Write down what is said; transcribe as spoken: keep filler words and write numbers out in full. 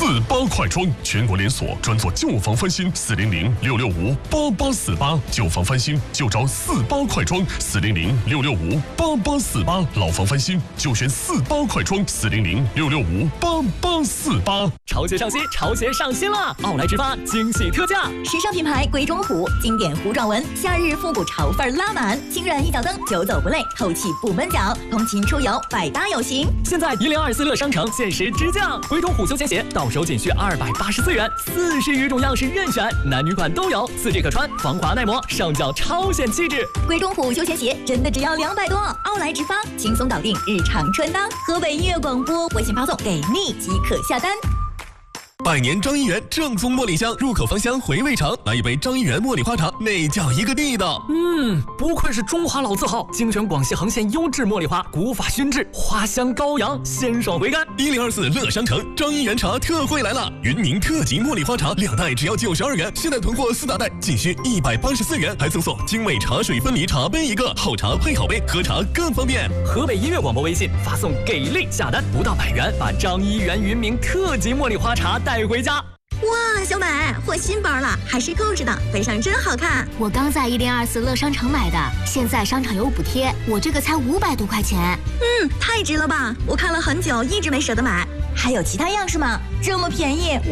四八快装，全国连锁，专做旧房翻新。四零零六六五八八四八，旧房翻新就找四八快装。四零零六六五八八四八，老房翻新就选四八快装。四零零六六五八八四八。 潮鞋上新，潮鞋上新了！奥莱直发惊喜特价， 时尚品牌鬼冢虎，经典糊状纹，夏日复古潮范拉满，轻软一脚蹬，久走不累，透气不闷脚，通勤出游百搭有型。 现在一零二四乐商城限时直降，鬼冢虎休闲鞋到手仅需二百八十四元，四十余种样式任选，男女款都有，四季可穿，防滑耐磨，上脚超显气质。 鬼冢虎休闲鞋真的只要两百多，奥莱直发轻松搞定日常穿搭。河北音乐广播微信发送给你即可下单。 百年张一元正宗茉莉香，入口芳香，回味长。来一杯张一元茉莉花茶，那叫一个地道。 嗯，不愧是中华老字号，精选广西横县优质茉莉花，古法熏制，花香高扬，鲜爽回甘。 一零二四乐商城张一元茶特惠来了，云宁特级茉莉花茶两袋只要九十二元，现在囤货四大袋仅需一百八十四元，还赠送精美茶水分离茶杯一个，好茶配好杯，喝茶更方便。 河北音乐广播微信发送给力下单，不到百元，把张一元云明特级茉莉花茶带回家。 哇，小美，换新包了，还是购置的，背上真好看。 我刚在一零二四乐商城买的，现在商场有补贴，我这个才五百多块钱。 嗯，太值了吧！我看了很久，一直没舍得买。还有其他样式吗？这么便宜，